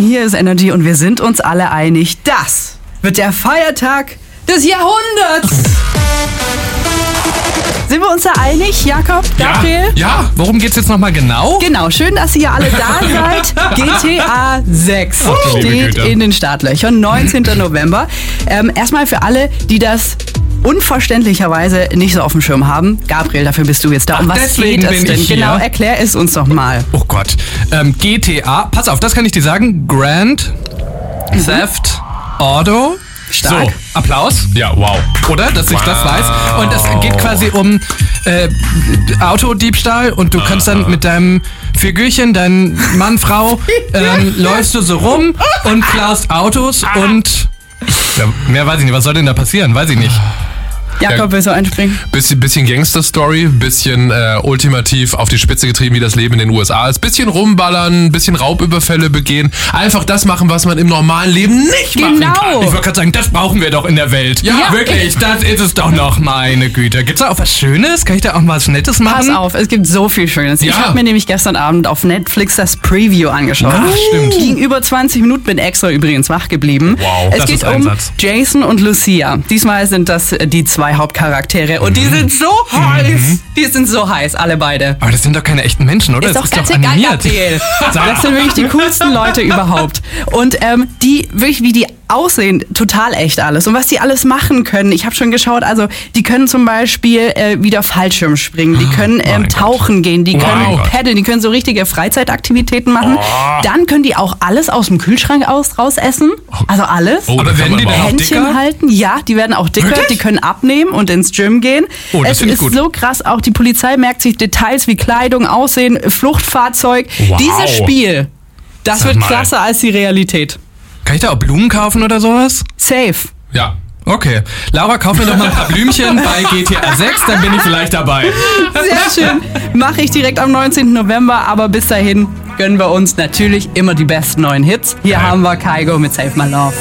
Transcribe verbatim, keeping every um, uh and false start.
hier ist Energy und wir sind uns alle einig, das wird der Feiertag des Jahrhunderts. Sind wir uns da einig, Jakob, Gabriel? Ja, ja. Worum geht's jetzt nochmal genau? Genau, schön, dass ihr alle da seid. G T A sechs Okay, steht in den Startlöchern, neunzehnten November. Ähm, erstmal für alle, die das unverständlicherweise nicht so auf dem Schirm haben. Gabriel, dafür bist du jetzt da. Um Ach, was deswegen geht es bin denn? ich hier. Genau, erklär es uns doch mal. Oh Gott. Ähm, G T A, pass auf, das kann ich dir sagen. Grand Theft Auto. Stark. So, Applaus. Ja, wow. Oder? Dass ich das weiß. Und es geht quasi um äh, Autodiebstahl und du kannst dann mit deinem Figürchen, dein Mann, Frau, ähm, läufst du so rum und klaust Autos und ja, mehr weiß ich nicht. Was soll denn da passieren? Weiß ich nicht. Jakob, willst du einspringen? Bisschen, bisschen Gangster-Story, bisschen äh, ultimativ auf die Spitze getrieben, wie das Leben in den U S A ist. Bisschen rumballern, bisschen Raubüberfälle begehen. Einfach das machen, was man im normalen Leben nicht machen Genau. kann. Ich wollte gerade sagen, das brauchen wir doch in der Welt. Ja, Ja. wirklich, das ist es doch noch, meine Güte. Gibt's da auch was Schönes? Kann ich da auch mal was Nettes machen? Pass auf, es gibt so viel Schönes. Ich Ja. habe mir nämlich gestern Abend auf Netflix das Preview angeschaut. Ach, stimmt. Ging über zwanzig Minuten, bin extra übrigens wach geblieben. Wow, es das geht ist ein um Satz. Jason und Lucia. Diesmal sind das die zwei Hauptcharaktere und Mhm. die sind so heiß. Die sind so heiß, alle beide. Aber das sind doch keine echten Menschen, oder? Ist das doch ganz ist doch egal, animiert. Gabriel. Das sind wirklich die coolsten Leute überhaupt. Und ähm, die, wirklich wie die aussehen, total echt alles. Und was die alles machen können, ich habe schon geschaut, also die können zum Beispiel äh, wieder Fallschirm springen, die können ähm, Mein tauchen gehen, die können Wow. paddeln, die können so richtige Freizeitaktivitäten machen. Dann können die auch alles aus dem Kühlschrank aus, raus essen. Also alles. Oh, Aber das werden kann die man denn aber auch Händchen dicker? halten, ja, die werden auch dicker, Wirklich? die können abnehmen und ins Gym gehen. Oh, das es find ich ist gut. so krass, auch die Polizei merkt sich Details wie Kleidung, Aussehen, Fluchtfahrzeug. Wow. Dieses Spiel, das Sag wird mal. krasser als die Realität. Kann ich da auch Blumen kaufen oder sowas? Safe. Ja. Okay. Laura, kauf mir doch mal ein paar Blümchen bei G T A sechs, dann bin ich vielleicht dabei. Sehr schön. Mache ich direkt am neunzehnten November, aber bis dahin gönnen wir uns natürlich immer die besten neuen Hits. Hier haben wir Kygo mit Save My Love.